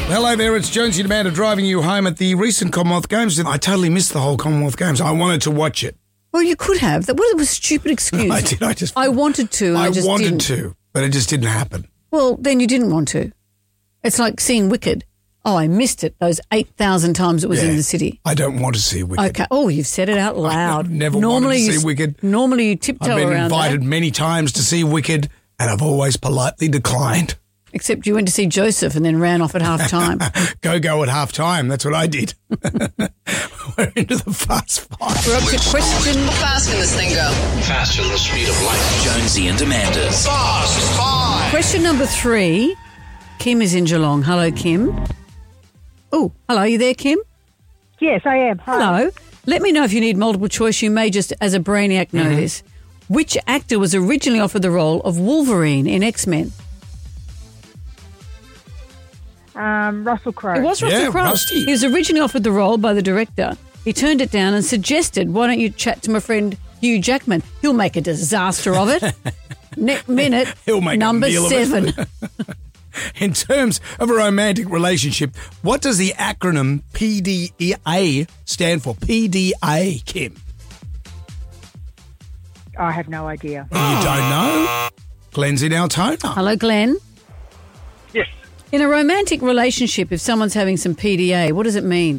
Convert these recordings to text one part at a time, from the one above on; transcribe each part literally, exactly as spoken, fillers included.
Hello there, it's Jonesy and Amanda driving you home at the recent Commonwealth Games. I totally missed the whole Commonwealth Games. I wanted to watch it. Well, you could have. That was a stupid excuse. I did. I just. I wanted to. And I, I just wanted didn't. to, but it just didn't happen. Well, then you didn't want to. It's like seeing Wicked. Oh, I missed it those eight thousand times it was Yeah. in the city. I don't want to see Wicked. Okay. Oh, you've said it out loud. I've never normally wanted to you, see Wicked. Normally you tiptoe I've been around invited that. many times to see Wicked, and I've always politely declined. Except you went to see Joseph and then ran off at half time. Go, go at half time. That's what I did. We're into the fast five. We're up to question. How fast can this thing go? Faster than the speed of light. Jonesy and Amanda's Fast Five. Question number three. Kim is in Geelong. Hello, Kim. Oh, hello. You there, Kim? Yes, I am. Hi. Hello. Let me know if you need multiple choice. You may just, as a brainiac, know Mm-hmm. this. Which actor was originally offered the role of Wolverine in X-Men? Um, Russell Crowe. It was Russell Yeah, Crowe. Rusty. He was originally offered the role by the director. He turned it down and suggested, why don't you chat to my friend Hugh Jackman? He'll make a disaster of it. Next minute, He'll make a number meal of it. seven. In terms of a romantic relationship, what does the acronym P D A stand for? P D A, Kim. I have no idea. You don't know? Glenn's in Altona. Hello, Glenn. Yes. In a romantic relationship, if someone's having some P D A, what does it mean?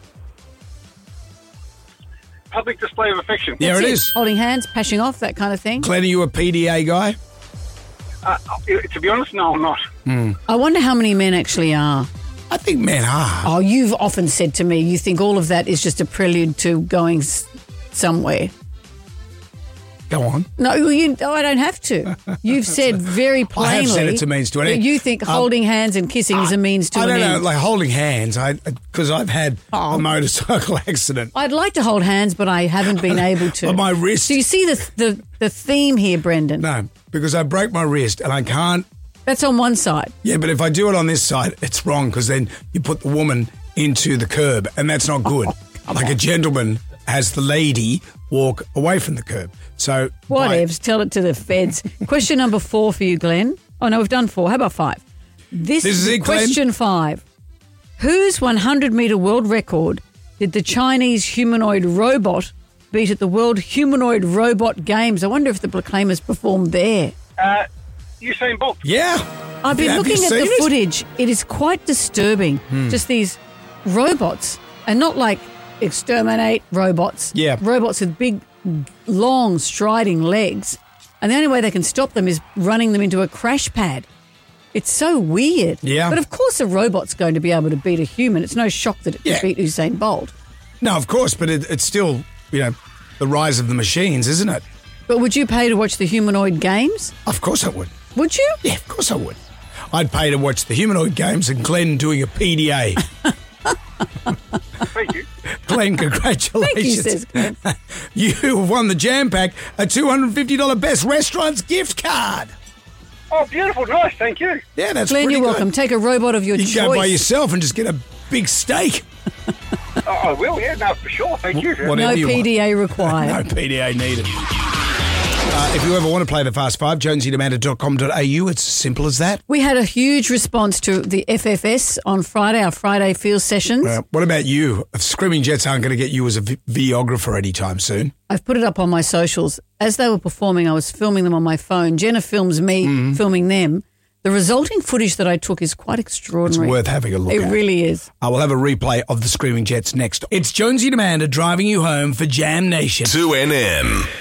Public display of affection. There That's it is. Holding hands, pashing off, that kind of thing. Glenn, are you a P D A guy? Uh, to be honest, no, I'm not. I wonder how many men actually are. I think men are. Oh, you've often said to me you think all of that is just a prelude to going s- somewhere. Go on. No, you, I don't have to. You've said very plainly. I have said it's a means to an that end. You think Um, holding hands and kissing is a means to I an don't know, end. like holding hands, I because I've had Oh. a motorcycle accident. I'd like to hold hands, but I haven't been able to. But my wrist. So you see the, the the theme here, Brendan? No, because I broke my wrist and I can't. That's on one side. Yeah, but if I do it on this side, it's wrong because then you put the woman into the curb and that's not good. Oh, like a gentleman has the lady walk away from the curb. So Whatevs, tell it to the feds. Question number four for you, Glenn. Oh, no, we've done four. How about five? This, This is it, Glenn. question five. Whose one hundred metre world record did the Chinese humanoid robot beat at the World Humanoid Robot Games? I wonder if the Proclaimers performed there. Uh, Usain Bolt. Yeah. I've been Have you looking at the seen it? footage. It is quite disturbing. Just these robots, and not like exterminate robots. Yeah. Robots with big, long, striding legs. And the only way they can stop them is running them into a crash pad. It's so weird. Yeah. But of course a robot's going to be able to beat a human. It's no shock that it Yeah. can beat Usain Bolt. No, of course, but it, it's still, you know, the rise of the machines, isn't it? But would you pay to watch the humanoid games? Of course I would. Would you? Yeah, of course I would. I'd pay to watch the humanoid games and Glenn doing a P D A. Thank you. Glenn, congratulations. Thank you, says Glenn. You won the Jam Pack, a two hundred fifty dollars Best Restaurants gift card. Oh, beautiful. Nice. Thank you. Yeah, that's Glenn, pretty you're good. welcome. Take a robot of your You choice. can go by yourself and just get a big steak. Oh, I will, yeah. No, for sure. Thank you. Whatever No you P D A want. required. No P D A needed. Uh, if you ever want to play the Fast Five, jonesy amanda dot com dot a u. It's as simple as that. We had a huge response to the F F S on Friday, our Friday field sessions. Uh, what about you? Screaming Jets aren't going to get you as a vi- videographer anytime soon. I've put it up on my socials. As they were performing, I was filming them on my phone. Jenna films me Mm-hmm. filming them. The resulting footage that I took is quite It's extraordinary. worth having a look It at. really is. I will have a replay of the Screaming Jets next. It's Jonesy and Amanda driving you home for Jam Nation. two N M.